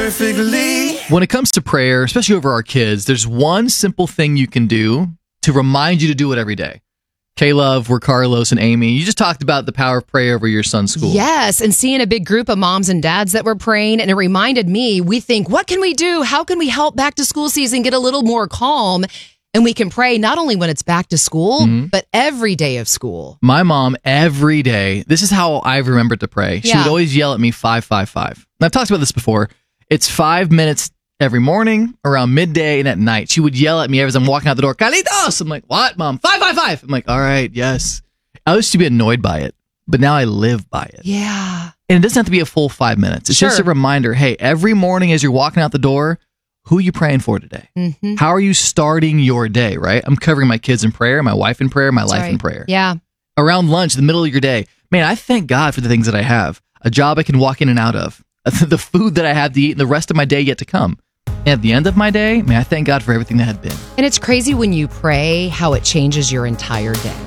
perfectly. When it comes to prayer, especially over our kids, there's one simple thing you can do to remind you to do it every day. K-Love, we're Carlos and Amy. You just talked about the power of prayer over your son's school. Yes, and seeing a big group of moms and dads that were praying, and it reminded me, we think, what can we do? How can we help back to school season get a little more calm? And we can pray not only when it's back to school, but every day of school. My mom, every day, this is how I've remembered to pray. She would always yell at me, 555. And I've talked about this before. It's 5 minutes every morning, around midday, and at night. She would yell at me as I'm walking out the door, Carlitos! I'm like, what, Mom? 555! I'm like, all right, yes. I used to be annoyed by it, but now I live by it. Yeah. And it doesn't have to be a full 5 minutes. It's just a reminder, hey, every morning as you're walking out the door, who are you praying for today? How are you starting your day, right? I'm covering my kids in prayer, my wife in prayer, my life in prayer. Yeah. Around lunch, the middle of your day, man, I thank God for the things that I have. A job I can walk in and out of. The food that I have to eat and the rest of my day yet to come. And at the end of my day, man, I thank God for everything that had been. And it's crazy when you pray how it changes your entire day.